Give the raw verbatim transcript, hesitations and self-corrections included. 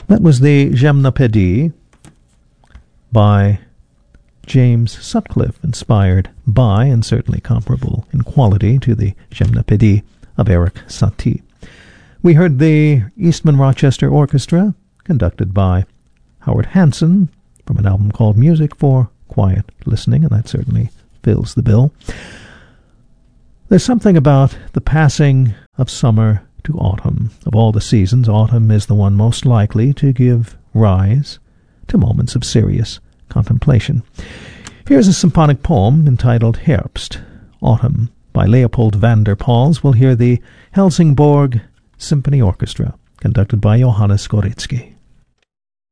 That was the Gymnopédie by James Sutcliffe, inspired by and certainly comparable in quality to the Gymnopédie of Eric Satie. We heard the Eastman Rochester Orchestra, conducted by Howard Hanson, from an album called Music for Quiet Listening, and that certainly fills the bill. There's something about the passing of summer to autumn. Of all the seasons, autumn is the one most likely to give rise to moments of serious contemplation. Here's a symphonic poem entitled Herbst, Autumn, by Leopold van der Pals. We'll hear the Helsingborg Symphony Orchestra, conducted by Johannes Goretzky.